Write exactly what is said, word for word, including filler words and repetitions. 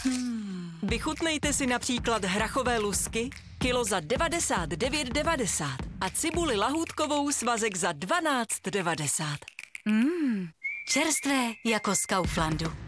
Hmm. Vychutnejte si například hrachové lusky, kilo za devadesát devět devadesát a cibuli lahůdkovou svazek za dvanáct devadesát. Mm. Čerstvé jako z Kauflandu.